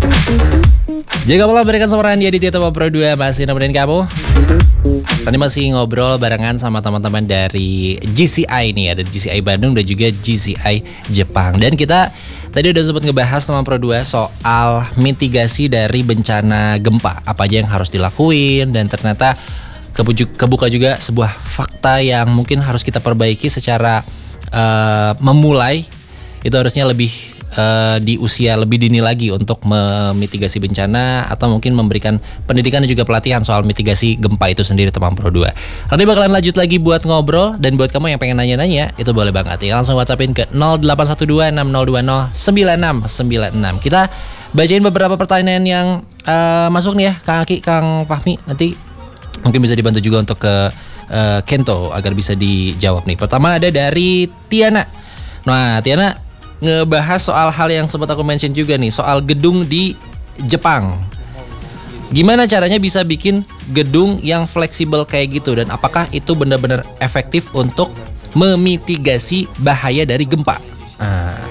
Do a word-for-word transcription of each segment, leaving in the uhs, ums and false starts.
Jaga malam berikan sama Randy Aditya Top Pro dua masih nemenin kamu. Tadi masih ngobrol barengan sama teman-teman dari G C I nih, ada G C I Bandung dan juga G C I Jepang. Dan kita tadi udah sempat ngebahas teman Pro dua soal mitigasi dari bencana gempa, apa aja yang harus dilakuin, dan ternyata kebuka juga sebuah fakta yang mungkin harus kita perbaiki secara uh, memulai itu harusnya lebih uh, di usia lebih dini lagi untuk memitigasi bencana atau mungkin memberikan pendidikan dan juga pelatihan soal mitigasi gempa itu sendiri teman Pro dua. Nanti bakalan lanjut lagi buat ngobrol, dan buat kamu yang pengen nanya-nanya itu boleh banget ya langsung WhatsAppin ke nol delapan satu dua enam nol dua nol sembilan enam sembilan enam. Kita bacain beberapa pertanyaan yang uh, masuk nih ya Kang Aki, Kang Fahmi, nanti mungkin bisa dibantu juga untuk ke uh, Kento agar bisa dijawab nih. Pertama ada dari Tiana. Nah Tiana ngebahas soal hal yang sempat aku mention juga nih, soal gedung di Jepang. Gimana caranya bisa bikin gedung yang fleksibel kayak gitu, dan apakah itu benar-benar efektif untuk memitigasi bahaya dari gempa? Nah,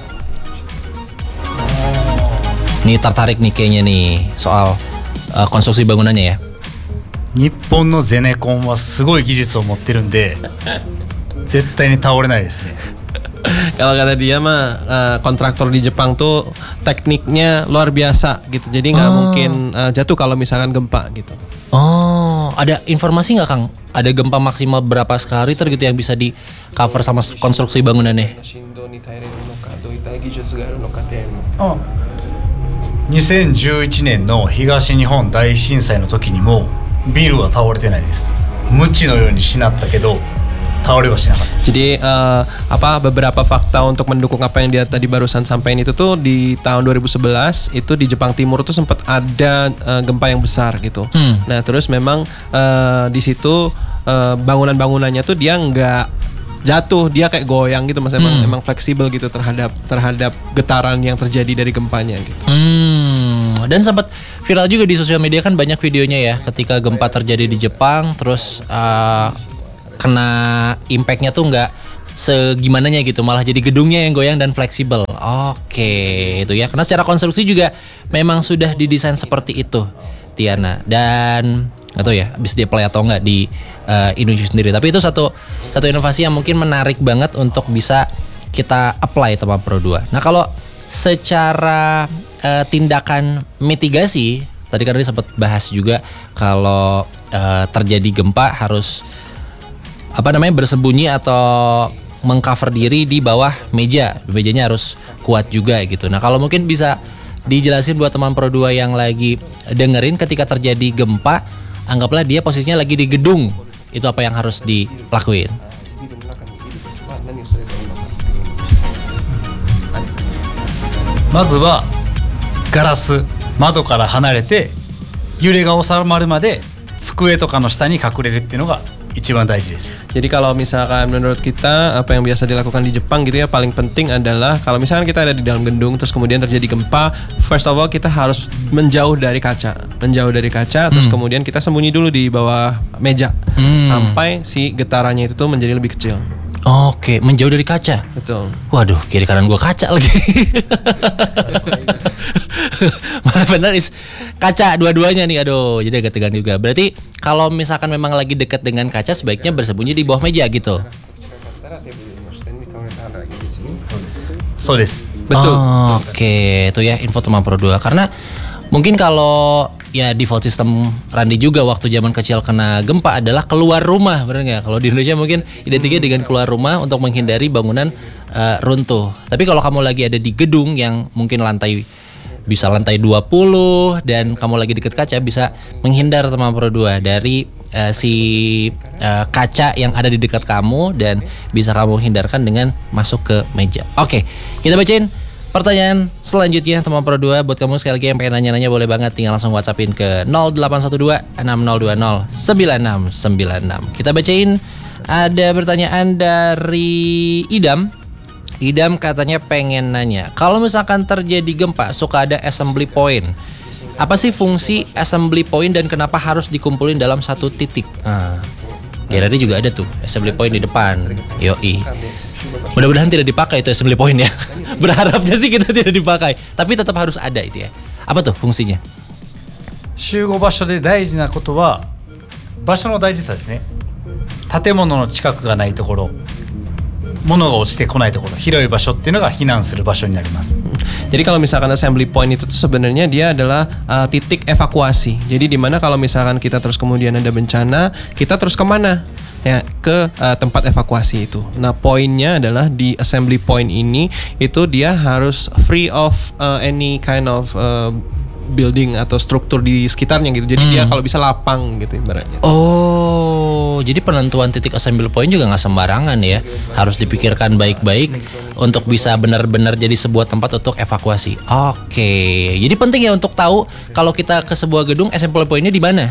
ini tertarik nih kayaknya nih soal uh, konstruksi bangunannya ya. 日本のゼネコンはすごい技術を持ってるんで絶対に倒れないですね。 Kalau kata dia mah uh, kontraktor di Jepang tuh tekniknya luar biasa gitu, jadi nggak oh. mungkin uh, jatuh kalau misalkan gempa gitu. Oh, ada informasi nggak Kang? Ada gempa maksimal berapa skala Richter gitu yang bisa di cover sama konstruksi bangunannya? Oh. にせんじゅういちねんの東日本大震災の時にもビルは倒れてないです。無知のようにしなったけど倒れはしなかった。 Jadi uh, apa beberapa fakta untuk mendukung apa yang dia tadi barusan sampaikan itu tuh, di tahun dua ribu sebelas itu di Jepang Timur tuh sempat ada uh, gempa yang besar gitu. Hmm. Nah terus memang uh, di situ uh, bangunan-bangunannya tuh dia nggak jatuh, dia kayak goyang gitu mas, emang hmm. emang fleksibel gitu terhadap terhadap getaran yang terjadi dari gempanya gitu. Hmm. Dan sempat viral juga di sosial media kan banyak videonya ya ketika gempa terjadi di Jepang, terus uh, kena impactnya tuh nggak segimananya gitu, malah jadi gedungnya yang goyang dan fleksibel. Oke itu ya, karena secara konstruksi juga memang sudah didesain seperti itu Tiana, dan nggak tahu ya bisa di apply atau nggak di uh, Indonesia sendiri. Tapi itu satu satu inovasi yang mungkin menarik banget untuk bisa kita apply teman Pro dua. Nah kalau secara uh, tindakan mitigasi, tadi kan tadi sempat bahas juga kalau uh, terjadi gempa harus apa namanya bersembunyi atau mengcover diri di bawah meja, mejanya harus kuat juga gitu. Nah kalau mungkin bisa dijelasin buat teman Pro dua yang lagi dengerin, ketika terjadi gempa, anggaplah dia posisinya lagi di gedung, itu apa yang harus dilakuin? まずはガラス窓から離れて揺れが収まるまで机とかの下に隠れるっていうのが一番大事です。 Jadi kalau misalkan menurut kita apa yang biasa dilakukan di Jepang gitu ya, paling penting adalah kalau misalkan kita ada di dalam gedung terus kemudian terjadi gempa, first of all kita harus menjauh dari kaca, menjauh dari kaca, terus hmm. kemudian kita sembunyi dulu di bawah meja hmm. sampai si getarannya itu tuh menjadi lebih kecil. Oke, menjauh dari kaca. Betul. Waduh, kiri kanan gua kaca lagi. Malah benar is kaca dua-duanya nih, aduh, jadi agak tegang juga. Berarti kalau misalkan memang lagi dekat dengan kaca, sebaiknya bersembunyi di bawah meja gitu. So des. Betul. Oh, oke, okay. Itu ya info teman Pro dua. Karena mungkin kalau ya default sistem Randy juga waktu zaman kecil kena gempa adalah keluar rumah, benar nggak? Kalau di Indonesia mungkin identiknya dengan keluar rumah untuk menghindari bangunan uh, runtuh. Tapi kalau kamu lagi ada di gedung yang mungkin lantai bisa lantai dua puluh dan kamu lagi deket kaca, bisa menghindar teman Pro dua dari uh, si uh, kaca yang ada di dekat kamu, dan bisa kamu hindarkan dengan masuk ke meja. Oke, kita bacain pertanyaan selanjutnya teman Pro dua. Buat kamu sekali lagi yang pengen nanya-nanya boleh banget, tinggal langsung WhatsAppin ke nol delapan satu dua enam nol dua nol sembilan enam sembilan enam. Kita bacain, ada pertanyaan dari Idam. Idam katanya pengen nanya, kalau misalkan terjadi gempa suka ada assembly point. Apa sih fungsi assembly point dan kenapa harus dikumpulin dalam satu titik? Nah, di Radi juga ada tuh assembly point di depan. Yoi. Mudah-mudahan tidak dipakai itu assembly point ya. Berharapnya sih kita tidak dipakai, tapi tetap harus ada itu ya. Apa tuh fungsinya? 集合場所で大事なことは場所の大事さですね。建物の近くがないところ、物が落ちてこないところ、広い場所っていうのが避難する場所になります。 Jadi kalau misalkan assembly point itu tuh sebenarnya dia adalah uh, titik evakuasi. Jadi di mana kalau misalkan kita terus kemudian ada bencana, kita terus kemana? Ya, ke uh, tempat evakuasi itu. Nah, poinnya adalah di assembly point ini itu dia harus free of uh, any kind of uh, building atau struktur di sekitarnya gitu. Jadi hmm. dia kalau bisa lapang gitu ibaratnya. Oh, jadi penentuan titik assembly point juga nggak sembarangan ya. Harus dipikirkan baik-baik untuk bisa benar-benar jadi sebuah tempat untuk evakuasi. Oke, jadi penting ya untuk tahu kalau kita ke sebuah gedung assembly point-nya di mana.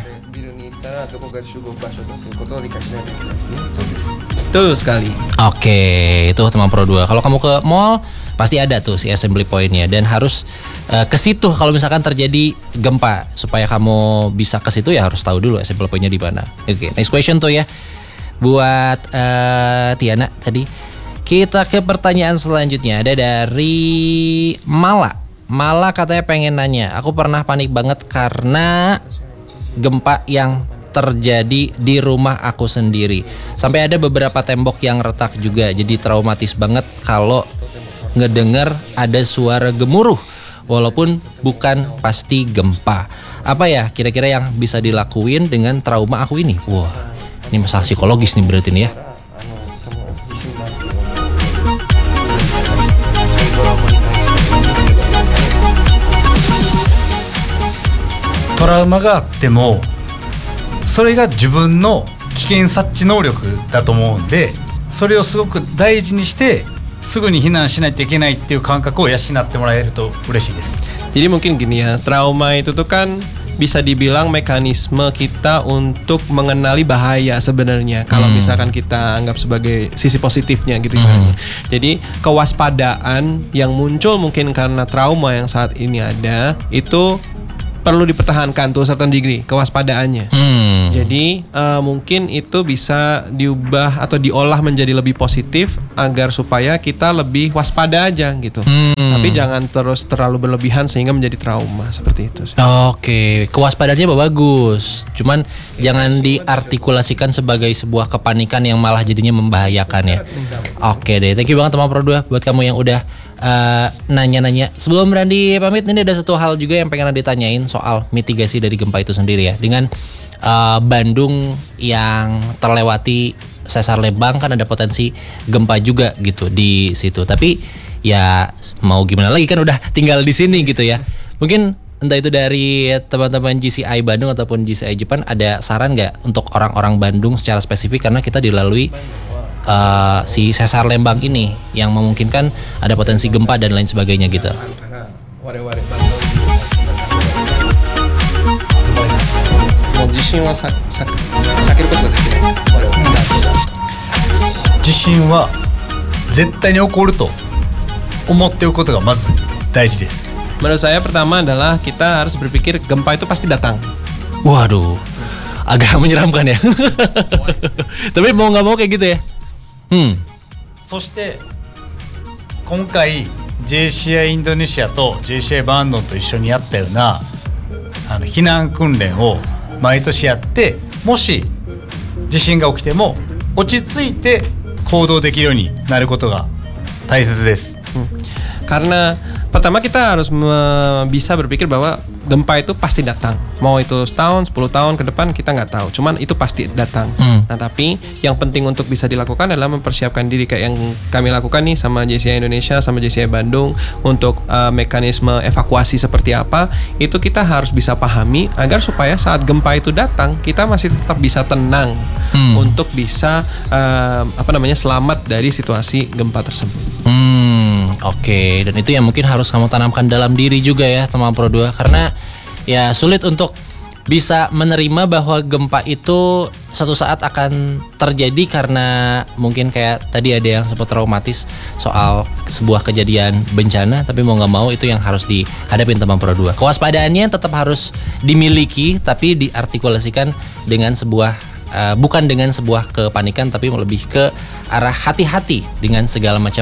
Betul sekali. Oke, itu teman Pro dua. Kalau kamu ke mall pasti ada tuh si assembly point-nya dan harus uh, ke situ kalau misalkan terjadi gempa. Supaya kamu bisa ke situ ya harus tahu dulu assembly point-nya di mana. Oke, next question tuh ya. Buat uh, Tiana tadi. Kita ke pertanyaan selanjutnya. Ada dari Mala. Mala katanya pengen nanya, aku pernah panik banget karena gempa yang terjadi di rumah aku sendiri. Sampai ada beberapa tembok yang retak juga. Jadi traumatis banget kalau ngedenger ada suara gemuruh walaupun bukan pasti gempa. Apa ya kira-kira yang bisa dilakuin dengan trauma aku ini? Wah, ini masalah psikologis nih berarti nih ya. Trauma があってもそれが自分の危険察知能力だと思うんで、それをすごく大事にしてすぐに避難しないといけないっていう感覚を養ってもらえると嬉しいです。 Jadi mungkin gini ya, trauma itu tuh kan bisa dibilang mekanisme kita untuk mengenali bahaya sebenarnya. Kalau hmm. misalkan kita anggap sebagai sisi positifnya gitu hmm. Jadi kewaspadaan yang muncul mungkin karena trauma yang saat ini ada itu perlu dipertahankan tuh certain degree kewaspadaannya. Hmm. Jadi uh, mungkin itu bisa diubah atau diolah menjadi lebih positif agar supaya kita lebih waspada aja gitu. Hmm. Tapi jangan terus terlalu berlebihan sehingga menjadi trauma seperti itu sih. Oke, kewaspadaannya bagus. Cuman jangan diartikulasikan sebagai sebuah kepanikan yang malah jadinya membahayakan ya. Oke deh, thank you banget teman Pro dua buat kamu yang udah uh, nanya-nanya. Sebelum Randy pamit, ini ada satu hal juga yang pengen ditanyain soal mitigasi dari gempa itu sendiri ya. Dengan uh, Bandung yang terlewati sesar Lembang kan ada potensi gempa juga gitu di situ. Tapi ya mau gimana lagi kan udah tinggal di sini gitu ya. Mungkin entah itu dari teman-teman G C I Bandung ataupun G C I Jepang ada saran nggak untuk orang-orang Bandung secara spesifik karena kita dilalui uh, si sesar Lembang ini yang memungkinkan ada potensi gempa dan lain sebagainya gitu. 地震はささ避けることができない。 地震は絶対に起こると思っておくことがまず大事です。 Menurut saya pertama adalah kita harus berpikir gempa itu pasti datang. Waduh, agak menyeramkan ya. Tapi mau nggak mau kayak gitu ya. Hmm. そして今回 ジェーシーアイ インドネシアと ジェーシーアイ バンドンと一緒にやったようなあの避難訓練を毎年やって、もし地震が起きても落ち着いて行動できるようになることが大切です。 Karena pertama kita harus me- bisa berpikir bahwa gempa itu pasti datang. Mau itu setahun, sepuluh tahun ke depan kita nggak tahu. Cuman itu pasti datang. Hmm. Nah tapi yang penting untuk bisa dilakukan adalah mempersiapkan diri kayak yang kami lakukan nih sama J C I Indonesia, sama J C I Bandung untuk uh, mekanisme evakuasi seperti apa. Itu kita harus bisa pahami agar supaya saat gempa itu datang kita masih tetap bisa tenang hmm. untuk bisa uh, apa namanya selamat dari situasi gempa tersebut. Hmm, oke. Okay. Dan itu yang mungkin harus kamu tanamkan dalam diri juga ya teman Pro dua. Karena ya sulit untuk bisa menerima bahwa gempa itu suatu saat akan terjadi karena mungkin kayak tadi ada yang sempat traumatis soal sebuah kejadian bencana. Tapi mau gak mau itu yang harus dihadapin teman Pro dua. Kewaspadaannya tetap harus dimiliki tapi diartikulasikan dengan sebuah Uh, bukan dengan sebuah kepanikan tapi lebih ke arah hati-hati dengan segala macam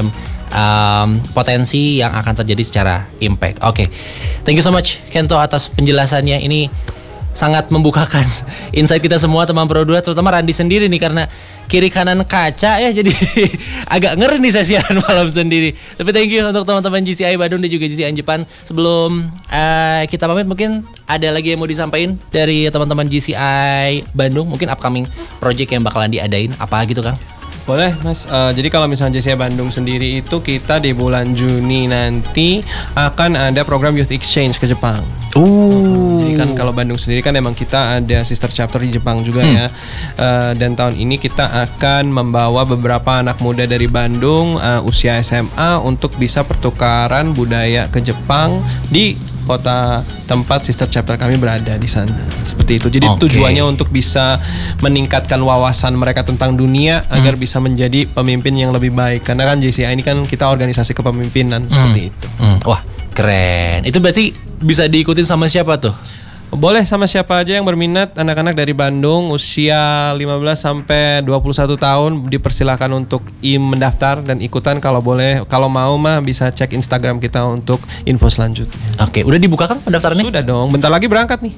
um, potensi yang akan terjadi secara impact. Oke, okay. Thank you so much Kento atas penjelasannya. Ini sangat membukakan insight kita semua teman Pro dua, terutama Randi sendiri nih karena kiri kanan kaca ya, jadi agak ngeri nih saya siaran malam sendiri. Tapi thank you untuk teman-teman G C I Bandung dan juga G C I Jepang. Sebelum uh, kita pamit, mungkin ada lagi yang mau disampaikan dari teman-teman G C I Bandung, mungkin upcoming project yang bakalan diadain apa gitu Kang? Boleh Mas, uh, jadi kalau misalnya G C I Bandung sendiri itu kita di bulan Juni nanti akan ada program Youth Exchange ke Jepang. Uh. Jadi kan kalau Bandung sendiri kan emang kita ada sister chapter di Jepang juga hmm. ya. Uh, dan tahun ini kita akan membawa beberapa anak muda dari Bandung uh, usia S M A untuk bisa pertukaran budaya ke Jepang di kota tempat sister chapter kami berada di sana. Seperti itu. Jadi okay. tujuannya untuk bisa meningkatkan wawasan mereka tentang dunia hmm. agar bisa menjadi pemimpin yang lebih baik. Karena kan J C I ini kan kita organisasi kepemimpinan hmm. seperti itu. Hmm. Wah, keren. Itu berarti bisa diikutin sama siapa tuh? Boleh sama siapa aja yang berminat, anak-anak dari Bandung usia lima belas sampai dua puluh satu tahun dipersilakan untuk i mendaftar dan ikutan. Kalau boleh, kalau mau mah bisa cek Instagram kita untuk info selanjutnya. Oke, udah dibuka Kang pendaftarannya? Sudah dong, bentar lagi berangkat nih.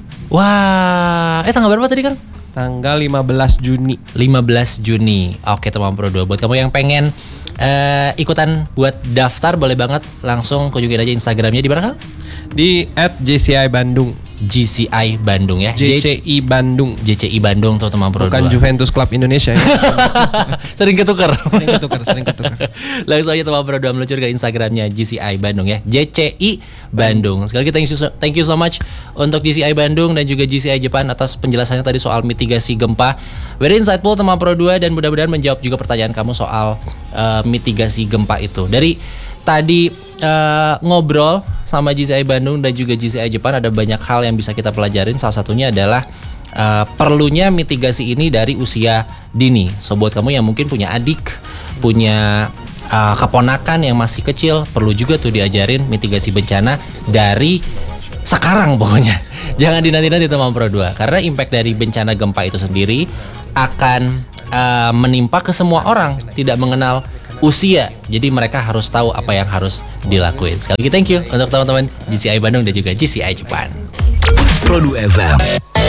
Wah, eh tanggal berapa tadi Kang? Tanggal lima belas Juni. lima belas Juni. Oke teman Pro dua, buat kamu yang pengen uh, ikutan buat daftar, boleh banget langsung kunjungin aja Instagramnya di mana Kang? Di at J C I Bandung. G C I Bandung ya. J C I Bandung. J C I Bandung tuh teman Pro dua. Bukan Juventus Club Indonesia ya. Sering ketukar. Sering ketukar, sering ketukar. Langsung aja teman Pro dua meluncur ke Instagramnya G C I Bandung ya. J C I Bandung. Sekali lagi thank you so, thank you so much untuk G C I Bandung dan juga G C I Jepang atas penjelasannya tadi soal mitigasi gempa. Very insightful teman Pro dua dan mudah-mudahan menjawab juga pertanyaan kamu soal uh, mitigasi gempa itu. Dari tadi uh, ngobrol sama G C I Bandung dan juga G C I Jepang, ada banyak hal yang bisa kita pelajarin. Salah satunya adalah uh, perlunya mitigasi ini dari usia dini. So buat kamu yang mungkin punya adik, punya uh, keponakan yang masih kecil, perlu juga tuh diajarin mitigasi bencana dari sekarang pokoknya. Jangan dinanti-nanti teman Pro dua, karena impact dari bencana gempa itu sendiri akan uh, menimpa ke semua orang, tidak mengenal usia. Jadi mereka harus tahu apa yang harus dilakuin. Sekali lagi thank you untuk teman-teman G C I Bandung dan juga G C I Jepang. Pro dua F M,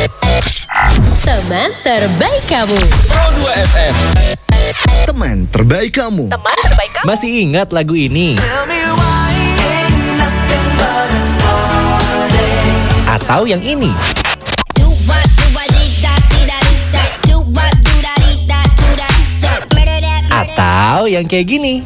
teman terbaik kamu. Pro dua F M, teman terbaik kamu. Teman terbaik kamu. Masih ingat lagu ini? Atau yang ini? Atau yang kayak gini?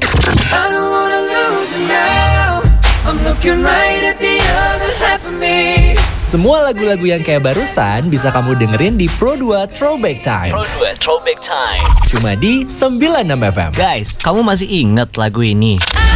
Semua lagu-lagu yang kayak barusan bisa kamu dengerin di Pro dua Throwback Time. Pro dua Throwback Time. Cuma di sembilan puluh enam F M. Guys, kamu masih ingat lagu ini?